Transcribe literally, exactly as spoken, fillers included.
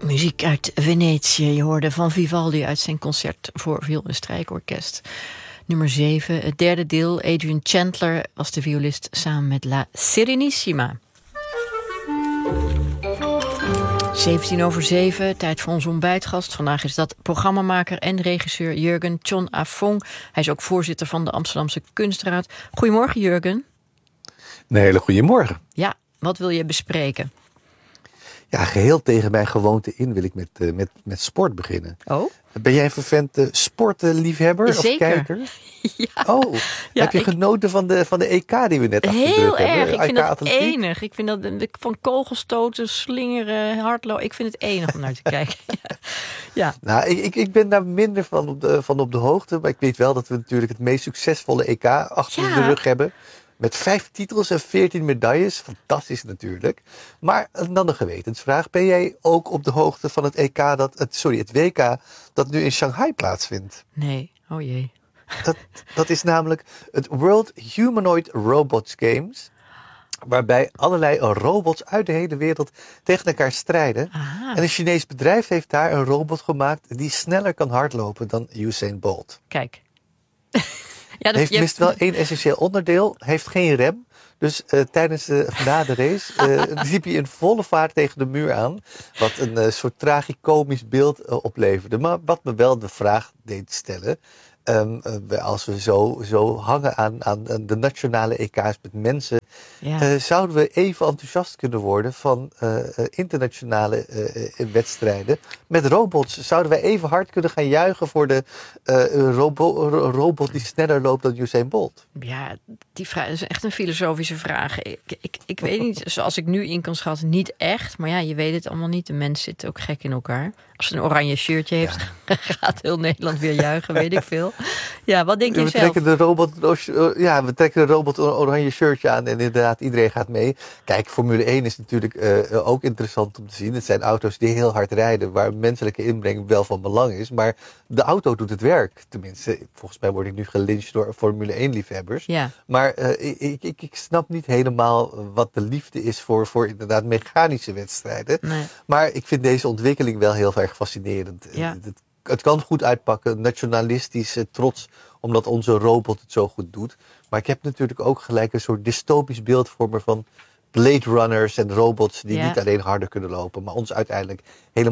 Muziek uit Venetië. Je hoorde van Vivaldi uit zijn concert voor viool- en strijkorkest. Nummer zeven, het derde deel. Adrian Chandler was de violist samen met La Serenissima. zeventien over zeven, tijd voor onze ontbijtgast. Vandaag is dat programmamaker en regisseur Jurgen Chon Afong. Hij is ook voorzitter van de Amsterdamse Kunstraad. Goedemorgen, Jurgen. Een hele goede morgen. Ja, wat wil je bespreken? Ja, geheel tegen mijn gewoonte in wil ik met, uh, met, met sport beginnen. Oh? Ben jij een vervent uh, sportliefhebber Zeker. of kijker? Ja. Oh, Ja, heb je ik... genoten van de, van de E K die we net achter de Heel rug hebben? erg, ik vind dat atletiek? enig. Ik vind dat van kogelstoten, slingeren, hardlopen. Ik vind het enig om naar te kijken. Ja. Ja. Nou, ik, ik, ik ben daar minder van op, de, van op de hoogte. Maar ik weet wel dat we natuurlijk het meest succesvolle E K achter Ja. de rug hebben. Met vijf titels en veertien medailles. Fantastisch natuurlijk. Maar dan een gewetensvraag. Ben jij ook op de hoogte van het E K dat, het, sorry, het W K dat nu in Shanghai plaatsvindt? Nee, oh jee. Dat, dat is namelijk het World Humanoid Robots Games. Waarbij allerlei robots uit de hele wereld tegen elkaar strijden. Aha. En een Chinees bedrijf heeft daar een robot gemaakt die sneller kan hardlopen dan Usain Bolt. Kijk. Ja, Heeft je... mist wel één essentieel onderdeel, heeft geen rem. Dus uh, tijdens de, na de race uh, liep hij in volle vaart tegen de muur aan. Wat een uh, soort tragicomisch beeld uh, opleverde. Maar wat me wel de vraag deed stellen. Um, uh, als we zo, zo hangen aan, aan de nationale E K's met mensen. Ja. Uh, zouden we even enthousiast kunnen worden van uh, internationale uh, wedstrijden met robots? Zouden wij even hard kunnen gaan juichen voor de uh, robo- robot die sneller loopt dan Usain Bolt? Ja, die vraag is echt een filosofische vraag. Ik, ik, ik weet niet, zoals ik nu in kan schatten, niet echt. Maar ja, je weet het allemaal niet. De mens zit ook gek in elkaar. Als ze een oranje shirtje heeft, ja. gaat heel Nederland weer juichen, weet ik veel. Ja, wat denk je we zelf? Trekken de robot, ja, we trekken de robot een oranje shirtje aan en inderdaad, iedereen gaat mee. Kijk, Formule één is natuurlijk uh, ook interessant om te zien. Het zijn auto's die heel hard rijden, waar menselijke inbreng wel van belang is. Maar de auto doet het werk. Tenminste, volgens mij word ik nu gelyncht door Formule één-liefhebbers. Ja. Maar uh, ik, ik, ik snap niet helemaal wat de liefde is voor, voor inderdaad mechanische wedstrijden. Nee. Maar ik vind deze ontwikkeling wel heel erg fascinerend. Ja. Het, het kan goed uitpakken, nationalistisch uh, trots, omdat onze robot het zo goed doet. Maar ik heb natuurlijk ook gelijk een soort dystopisch beeld voor me van Blade Runners en robots die ja. niet alleen harder kunnen lopen, maar ons uiteindelijk helemaal